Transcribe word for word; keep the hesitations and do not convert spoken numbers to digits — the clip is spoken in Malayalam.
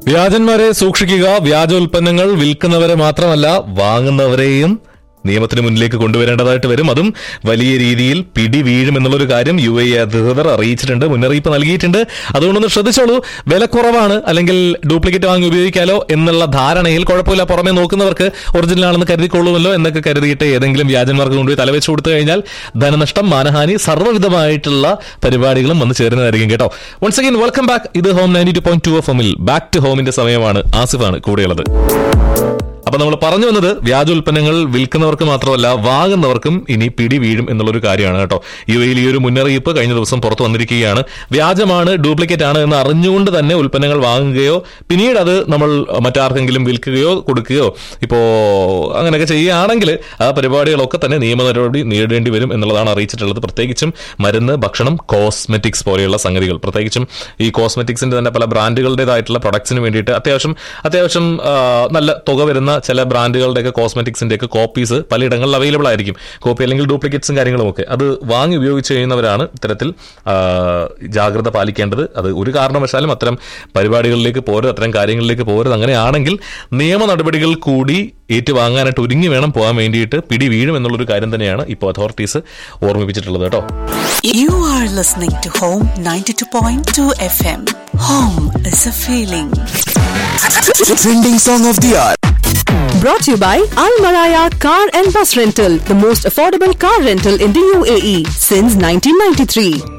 വ്യാജന്മാരെ സൂക്ഷിക്കുക. വ്യാജ ഉൽപ്പന്നങ്ങൾ വിൽക്കുന്നവരെ മാത്രമല്ല വാങ്ങുന്നവരെയും നിയമത്തിന് മുന്നിലേക്ക് കൊണ്ടുവരേണ്ടതായിട്ട് വരും. അതും വലിയ രീതിയിൽ പിടി വീഴും എന്നുള്ളൊരു കാര്യം യു എ അധികൃതർ അറിയിച്ചിട്ടുണ്ട്, മുന്നറിയിപ്പ് നൽകിയിട്ടുണ്ട്. അതുകൊണ്ടൊന്ന് ശ്രദ്ധിച്ചോളൂ. വില കുറവാണ് അല്ലെങ്കിൽ ഡ്യൂപ്ലിക്കേറ്റ് വാങ്ങി ഉപയോഗിക്കാലോ എന്നുള്ള ധാരണയിൽ കുഴപ്പമില്ല, പുറമെ നോക്കുന്നവർക്ക് ഒറിജിനൽ ആണെന്ന് കരുതിക്കൊള്ളുമല്ലോ എന്നൊക്കെ കരുതിയിട്ട് ഏതെങ്കിലും വ്യാജന്മാർക്ക് കൊണ്ടുപോയി തലവെച്ച് കൊടുത്തു കഴിഞ്ഞാൽ ധനനഷ്ടം, മാനഹാനി, സർവ്വവിധമായിട്ടുള്ള പരിപാടികളും വന്ന് ചേരുന്നതായിരിക്കും കേട്ടോ. Once again welcome back. ഇത് home ninety two point two F എമ്മിൽ ബാക്ക് ടു ഹോമിന്റെ സമയമാണ്. ആസിഫാണ് കൂടെയുള്ളത്. അപ്പൊ നമ്മൾ പറഞ്ഞു വന്നത് വ്യാജ ഉൽപ്പന്നങ്ങൾ വിൽക്കുന്നവർക്ക് മാത്രമല്ല വാങ്ങുന്നവർക്കും ഇനി പിടി വീഴും എന്നുള്ളൊരു കാര്യമാണ് കേട്ടോ. യു എയിൽ ഈ ഒരു മുന്നറിയിപ്പ് കഴിഞ്ഞ ദിവസം പുറത്തു വന്നിരിക്കുകയാണ്. വ്യാജമാണ്, ഡ്യൂപ്ലിക്കേറ്റ് ആണ് എന്ന് അറിഞ്ഞുകൊണ്ട് തന്നെ ഉൽപ്പന്നങ്ങൾ വാങ്ങുകയോ പിന്നീട് അത് നമ്മൾ മറ്റാർക്കെങ്കിലും വിൽക്കുകയോ കൊടുക്കുകയോ ഇപ്പോ അങ്ങനെയൊക്കെ ചെയ്യുകയാണെങ്കിൽ ആ പരിപാടികളൊക്കെ തന്നെ നിയമ നടപടി നേരിടേണ്ടി വരും എന്നുള്ളതാണ് അറിയിച്ചിട്ടുള്ളത്. പ്രത്യേകിച്ചും മരുന്ന്, ഭക്ഷണം, കോസ്മെറ്റിക്സ് പോലെയുള്ള സംഗതികൾ, പ്രത്യേകിച്ചും ഈ കോസ്മെറ്റിക്സിന്റെ തന്നെ പല ബ്രാൻഡുകളുടേതായിട്ടുള്ള പ്രൊഡക്ട്സിന് വേണ്ടിയിട്ട് അത്യാവശ്യം അത്യാവശ്യം നല്ല തുക വരുന്ന ചില ബ്രാൻഡുകളുടെയൊക്കെ കോസ്മെറ്റിക്സിന്റെയൊക്കെ കോപ്പീസ് പലയിടങ്ങളിൽ അവൈലബിൾ ആയിരിക്കും. കോപ്പി അല്ലെങ്കിൽ ഡ്യൂപ്ലിക്കേറ്റ്സും കാര്യങ്ങളും ഒക്കെ അത് വാങ്ങി ഉപയോഗിച്ച് ചെയ്യുന്നവരാണ് ഇത്തരത്തിൽ ജാഗ്രത പാലിക്കേണ്ടത്. അത് ഒരു കാരണവശാലും അത്തരം പരിപാടികളിലേക്ക് പോരുത്, അത്തരം കാര്യങ്ങളിലേക്ക് പോരുത്. അങ്ങനെയാണെങ്കിൽ നിയമ നടപടികൾ കൂടി ഏറ്റുവാങ്ങാനായിട്ട് ഒരുങ്ങി വേണം പോകാൻ വേണ്ടിയിട്ട്. പിടി വീഴും എന്നുള്ളൊരു കാര്യം തന്നെയാണ് ഇപ്പോൾ അതോറിറ്റീസ് ഓർമ്മിപ്പിച്ചിട്ടുള്ളത് കേട്ടോ. You are listening to Home ninety-two point two F M. Home is a feeling. Trending song of the hour. Brought to you by Al Maraya Car and Bus Rental, the most affordable car rental in the U A E since nineteen ninety-three.